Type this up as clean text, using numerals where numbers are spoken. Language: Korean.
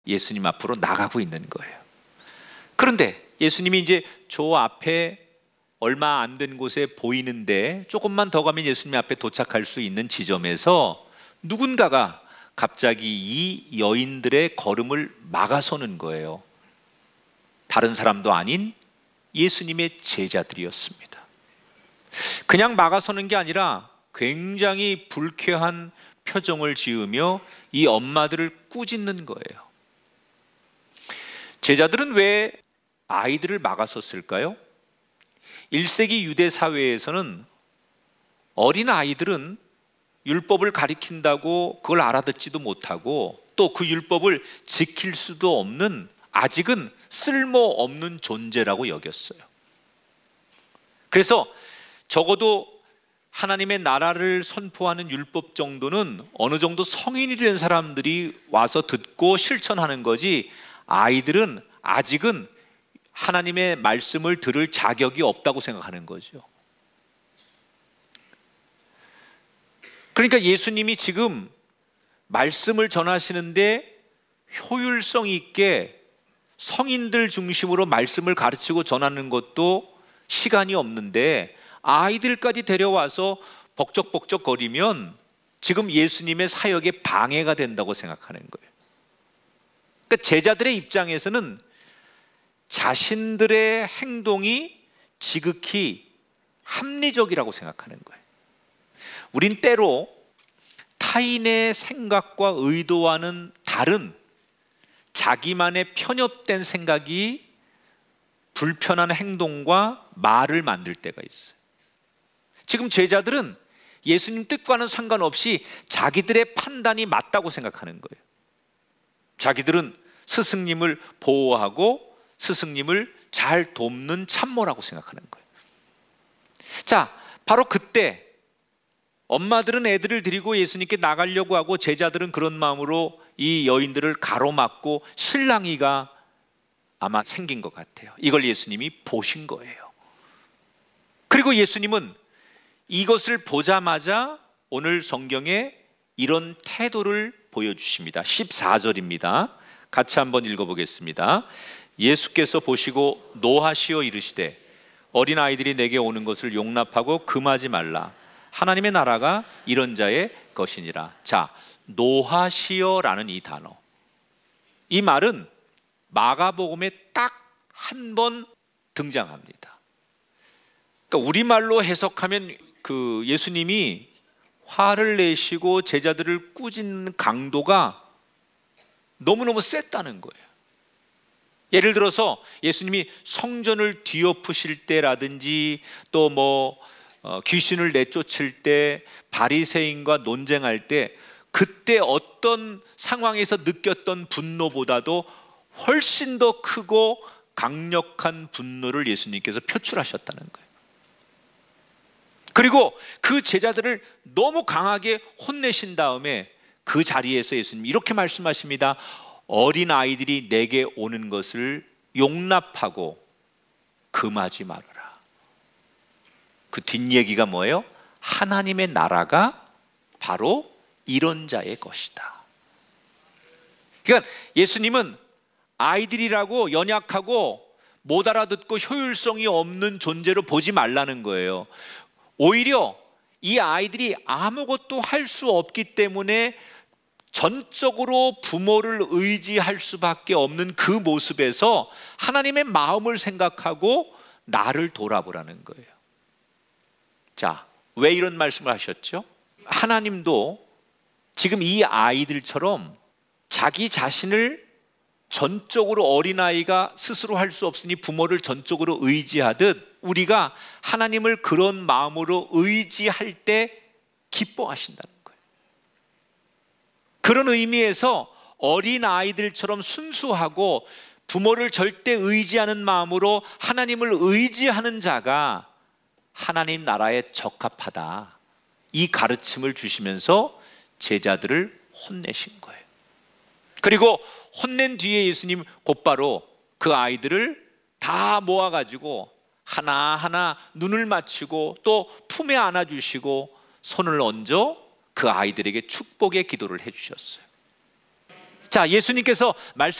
예수님 앞으로 나가고 있는 거예요. 그런데 예수님이 이제 저 앞에 얼마 안 된 곳에 보이는데 조금만 더 가면 예수님 앞에 도착할 수 있는 지점에서 누군가가 갑자기 이 여인들의 걸음을 막아서는 거예요. 다른 사람도 아닌 예수님의 제자들이었습니다. 그냥 막아서는 게 아니라 굉장히 불쾌한 표정을 지으며 이 엄마들을 꾸짖는 거예요. 제자들은 왜 아이들을 막아섰을까요? 1세기 유대 사회에서는 어린 아이들은 율법을 가리킨다고 그걸 알아듣지도 못하고 또 그 율법을 지킬 수도 없는 아직은 쓸모없는 존재라고 여겼어요. 그래서 적어도 하나님의 나라를 선포하는 율법 정도는 어느 정도 성인이 된 사람들이 와서 듣고 실천하는 거지, 아이들은 아직은 하나님의 말씀을 들을 자격이 없다고 생각하는 거죠. 그러니까 예수님이 지금 말씀을 전하시는데 효율성 있게 성인들 중심으로 말씀을 가르치고 전하는 것도 시간이 없는데 아이들까지 데려와서 벅적벅적 거리면 지금 예수님의 사역에 방해가 된다고 생각하는 거예요. 그러니까 제자들의 입장에서는 자신들의 행동이 지극히 합리적이라고 생각하는 거예요. 우린 때로 타인의 생각과 의도와는 다른 자기만의 편협된 생각이 불편한 행동과 말을 만들 때가 있어요. 지금 제자들은 예수님 뜻과는 상관없이 자기들의 판단이 맞다고 생각하는 거예요. 자기들은 스승님을 보호하고 스승님을 잘 돕는 참모라고 생각하는 거예요. 자, 바로 그때 엄마들은 애들을 데리고 예수님께 나가려고 하고 제자들은 그런 마음으로 이 여인들을 가로막고 실랑이가 아마 생긴 것 같아요. 이걸 예수님이 보신 거예요. 그리고 예수님은 이것을 보자마자 오늘 성경에 이런 태도를 보여주십니다. 14절입니다. 같이 한번 읽어보겠습니다. 예수께서 보시고 노하시어 이르시되 어린아이들이 내게 오는 것을 용납하고 금하지 말라. 하나님의 나라가 이런 자의 것이니라. 자, 노하시어라는 이 단어, 이 말은 마가복음에 딱 한 번 등장합니다. 그러니까 우리말로 해석하면 그 예수님이 화를 내시고 제자들을 꾸짖는 강도가 너무너무 셌다는 거예요. 예를 들어서 예수님이 성전을 뒤엎으실 때라든지 또 귀신을 내쫓을 때, 바리새인과 논쟁할 때, 그때 어떤 상황에서 느꼈던 분노보다도 훨씬 더 크고 강력한 분노를 예수님께서 표출하셨다는 거예요. 그리고 그 제자들을 너무 강하게 혼내신 다음에 그 자리에서 예수님이 이렇게 말씀하십니다. 어린 아이들이 내게 오는 것을 용납하고 금하지 말아라. 그 뒷얘기가 뭐예요? 하나님의 나라가 바로 이런 자의 것이다. 그러니까 예수님은 아이들이라고 연약하고 못 알아듣고 효율성이 없는 존재로 보지 말라는 거예요. 오히려 이 아이들이 아무것도 할 수 없기 때문에 전적으로 부모를 의지할 수밖에 없는 그 모습에서 하나님의 마음을 생각하고 나를 돌아보라는 거예요. 자, 왜 이런 말씀을 하셨죠? 하나님도 지금 이 아이들처럼 자기 자신을 전적으로, 어린아이가 스스로 할 수 없으니 부모를 전적으로 의지하듯 우리가 하나님을 그런 마음으로 의지할 때 기뻐하신다는 거예요. 그런 의미에서 어린아이들처럼 순수하고 부모를 절대 의지하는 마음으로 하나님을 의지하는 자가 하나님 나라에 적합하다, 이 가르침을 주시면서 제자들을 혼내신 거예요. 그리고 혼낸 뒤에 예수님 곧바로 그 아이들을 다 모아가지고 하나하나 눈을 맞추고 또 품에 안아주시고 손을 얹어 그 아이들에게 축복의 기도를 해주셨어요. 자, 예수님께서